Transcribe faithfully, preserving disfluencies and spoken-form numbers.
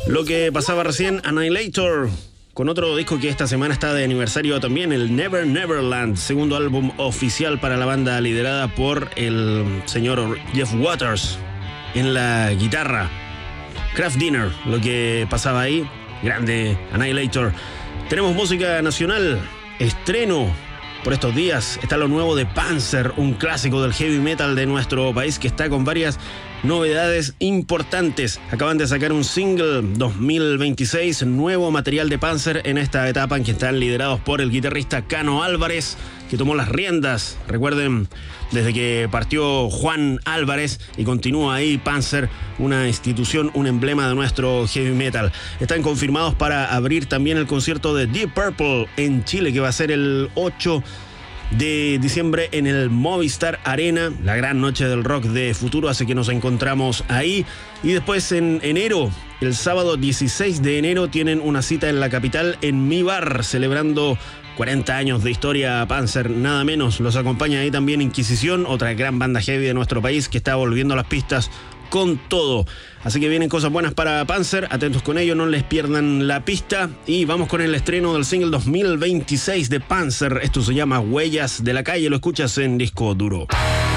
Lo que pasaba recién, Annihilator, con otro disco que esta semana está de aniversario también, el Never Neverland, segundo álbum oficial para la banda liderada por el señor Jeff Waters en la guitarra. Craft Dinner, lo que pasaba ahí, grande Annihilator. Tenemos música nacional, estreno por estos días, está lo nuevo de Panzer, un clásico del heavy metal de nuestro país que está con varias novedades importantes. Acaban de sacar un single dos mil veintiséis, nuevo material de Panzer en esta etapa en que están liderados por el guitarrista Cano Álvarez, que tomó las riendas, recuerden, desde que partió Juan Álvarez, y continúa ahí Panzer, una institución, un emblema de nuestro heavy metal. Están confirmados para abrir también el concierto de Deep Purple en Chile, que va a ser el ocho de diciembre en el Movistar Arena, la gran noche del rock de futuro, así que nos encontramos ahí. Y después en enero, el sábado dieciséis de enero, tienen una cita en la capital, en Mi Bar, celebrando cuarenta años de historia Panzer, nada menos. Los acompaña ahí también Inquisición, otra gran banda heavy de nuestro país que está volviendo a las pistas con todo. Así que vienen cosas buenas para Panzer, atentos con ello, no les pierdan la pista. Y vamos con el estreno del single dos mil veintiséis de Panzer. Esto se llama Huellas de la Calle, lo escuchas en Disco Duro.